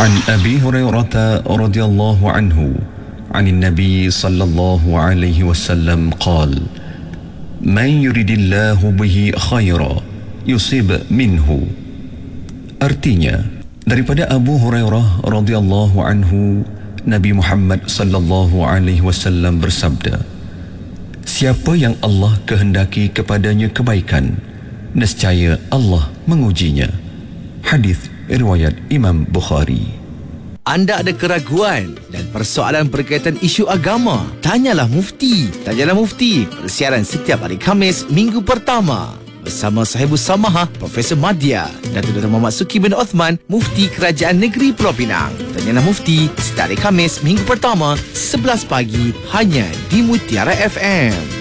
عن أبي هريرة رضي الله عنه عن النبي صلى الله عليه وسلم قال: من يريد الله به خيرا يصيب منه. Artinya, daripada Abu Hurairah radhiyallahu anhu, Nabi Muhammad sallallahu alaihi wasallam bersabda, siapa yang Allah kehendaki kepadanya kebaikan, nescaya Allah mengujinya. Hadis riwayat Imam Bukhari. Anda ada keraguan dan persoalan berkaitan isu agama? Tanyalah Mufti. Tanyalah Mufti, persiaran setiap hari Khamis minggu pertama bersama Sahibus Samahah Profesor Madya Datuk Dr. Muhammad Suki bin Osman, Mufti Kerajaan Negeri Pulau Pinang. Tanyalah Mufti setiap hari Khamis minggu pertama 11 pagi hanya di Mutiara FM.